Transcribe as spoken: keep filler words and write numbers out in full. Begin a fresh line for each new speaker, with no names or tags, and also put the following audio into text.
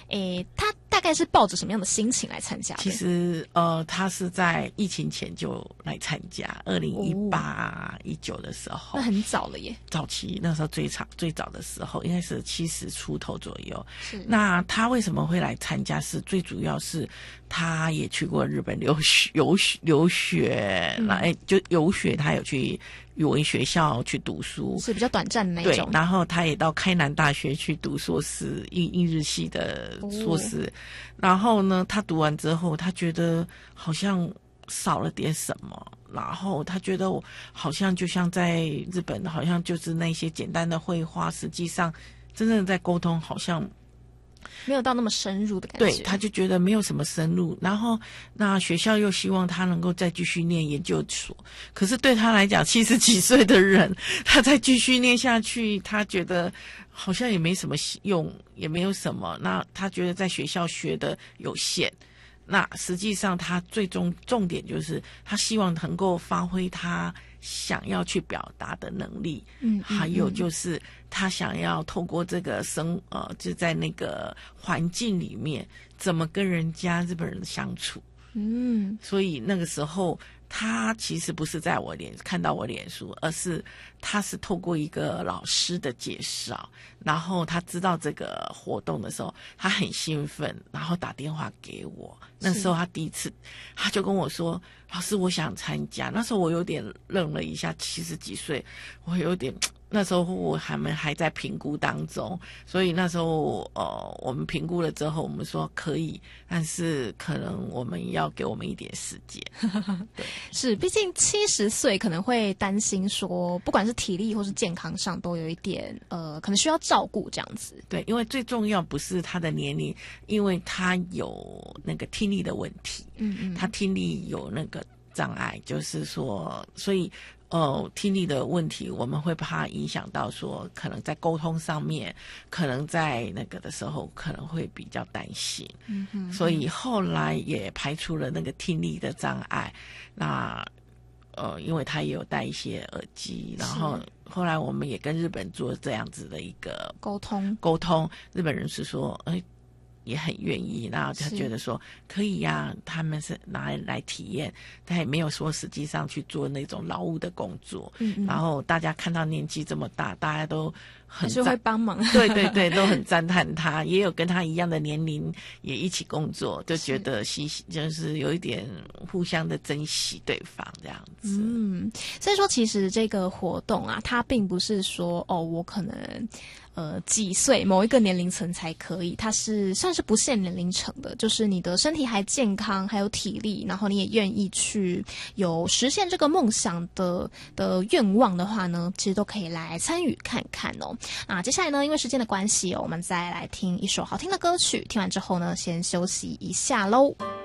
诶，他大概是抱着什么样的心情来参加的？
其实呃，他是在疫情前就来参加，二零一八一九的时候，
那很早了耶。
早期那时候最早最早的时候，应该是七十出头左右。
是。
那他为什么会来参加？是最主要是他也去过日本留学游学留学，来、嗯、就游学，他有去语文学校去读书，
是比较短暂的那种。
对，然后他也到开南大学去读硕士，英英日系的硕士。哦、然后呢，他读完之后，他觉得好像少了点什么，然后他觉得好像就像在日本，好像就是那些简单的绘画，实际上真正在沟通好像
没有到那么深入的感觉。
对，他就觉得没有什么深入，然后那学校又希望他能够再继续念研究所，可是对他来讲，七十几岁的人，他再继续念下去，他觉得好像也没什么用，也没有什么。那他觉得在学校学的有限，那实际上他最终重点就是他希望能够发挥他想要去表达的能力，嗯，还有就是他想要透过这个生呃，就在那个环境里面怎么跟人家日本人相处，嗯，所以那个时候他其实不是在我脸看到我脸书，而是他是透过一个老师的介绍，然后他知道这个活动的时候，他很兴奋，然后打电话给我。那时候他第一次，他就跟我说：“老师，我想参加。”那时候我有点愣了一下，七十几岁，我有点。那时候我还们还在评估当中，所以那时候呃，我们评估了之后，我们说可以，但是可能我们要给我们一点时间。对，
是，毕竟七十岁可能会担心说，不管是体力或是健康上都有一点呃，可能需要照顾这样子。
对，因为最重要不是他的年龄，因为他有那个听力的问题，嗯嗯，他听力有那个障碍，就是说，所以。呃，听力的问题，我们会怕影响到说，可能在沟通上面，可能在那个的时候，可能会比较担心。嗯哼，所以后来也排除了那个听力的障碍。那呃，因为他也有戴一些耳机，然后后来我们也跟日本做这样子的一个
沟通，
沟通，日本人是说，哎。也很愿意，然后他觉得说可以呀、啊，他们是拿来来体验，他也没有说实际上去做那种劳务的工作。嗯嗯，然后大家看到年纪这么大，大家都很
还是会帮忙，
对对对，都很赞叹他。也有跟他一样的年龄也一起工作，就觉得惜就是有一点互相的珍惜对方这样子。
嗯，所以说其实这个活动啊，它并不是说哦，我可能。呃，几岁某一个年龄层才可以，它是算是不限年龄层的，就是你的身体还健康，还有体力，然后你也愿意去有实现这个梦想的的愿望的话呢，其实都可以来参与看看哦。那接下来呢，因为时间的关系哦，我们再来听一首好听的歌曲，听完之后呢，先休息一下喽。